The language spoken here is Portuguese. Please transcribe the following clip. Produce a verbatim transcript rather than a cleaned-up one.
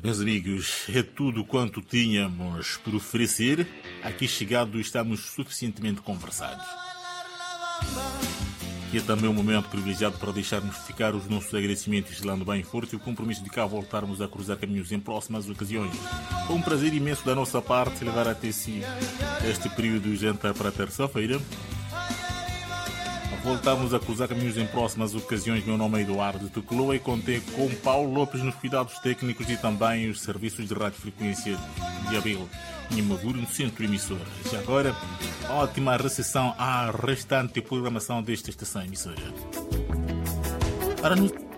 Meus amigos, é tudo quanto tínhamos por oferecer. Aqui chegado estamos suficientemente conversados. E é também um momento privilegiado para deixarmos ficar os nossos agradecimentos gelando bem forte e o compromisso de cá voltarmos a cruzar caminhos em próximas ocasiões. Foi um prazer imenso da nossa parte levar até si este período de jantar para terça-feira. Voltamos a cruzar caminhos em próximas ocasiões. Meu nome é Eduardo Tecloa e contei com Paulo Lopes nos cuidados técnicos e também os serviços de radiofrequência de Abel e Maduro no centro emissor. E agora, ótima recepção à restante programação desta estação emissora. Para nos